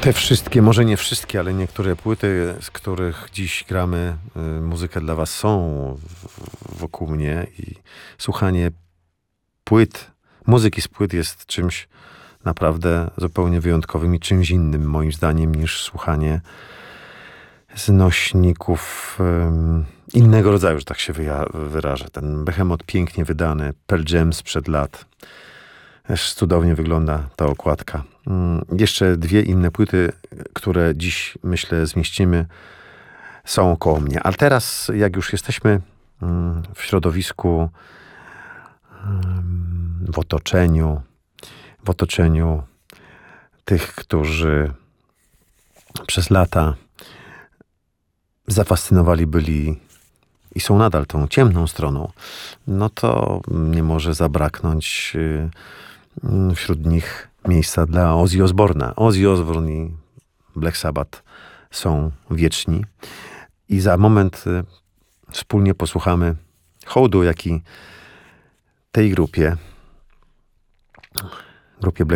Te wszystkie, może nie wszystkie, ale niektóre płyty, z których dziś gramy muzykę dla was, są wokół mnie i słuchanie płyt, muzyki z płyt jest czymś naprawdę zupełnie wyjątkowym i czymś innym moim zdaniem niż słuchanie znośników innego rodzaju, że tak się wyrażę. Ten Behemoth pięknie wydany, Pearl Jam sprzed lat. Też cudownie wygląda ta okładka. Jeszcze dwie inne płyty, które dziś, myślę, zmieścimy, są koło mnie. A teraz, jak już jesteśmy w środowisku, w otoczeniu tych, którzy przez lata zafascynowali byli i są nadal tą ciemną stroną, no to nie może zabraknąć wśród nich miejsca dla Ozzy Osbourna. Ozzy Osbourne i Black Sabbath są wieczni. I za moment wspólnie posłuchamy hołdu, jaki tej grupie Black